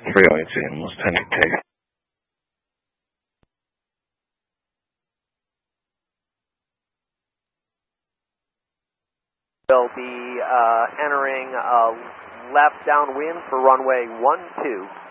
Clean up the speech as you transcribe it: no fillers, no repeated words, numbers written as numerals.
308 Seamless, 10 take. Will be entering left downwind for runway 12.